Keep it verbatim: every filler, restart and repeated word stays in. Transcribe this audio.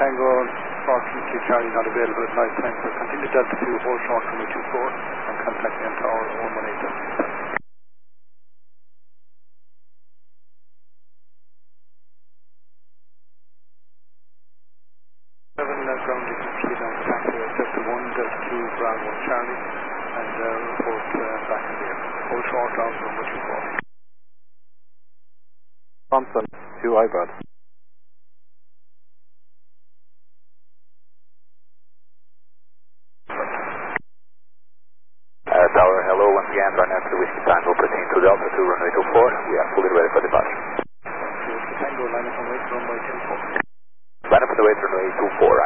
Tango, fortunately Charlie not available at night time, so continue Delta two, hold short from two four, and contact me on tower one one eight seven. Seven uh, ground, you can proceed on taxi Delta one, Delta two, Bravo Charlie, and uh, report uh, back in the air. Hold short on number two four. Thompson, two iBird. Uh, tower, hello, once again, run out to Whiskey Tango, proceeding to Delta two, runway two four, we are fully ready for departure. Whiskey Tango, line up on wait, runway two four. Line up on the way to runway two four,